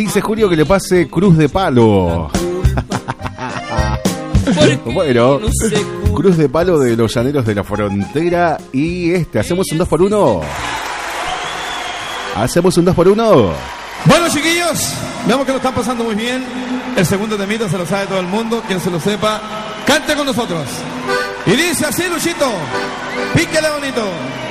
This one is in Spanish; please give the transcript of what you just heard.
Dice Julio que le pase Cruz de Palo. Bueno, Cruz de Palo de los Llaneros de la Frontera. Y ¿hacemos un 2x1? ¿Hacemos un 2x1? Bueno, chiquillos, vemos que lo están pasando muy bien. El segundo temita se lo sabe todo el mundo. Quien se lo sepa, cante con nosotros. Y dice así, Luchito, píquele bonito.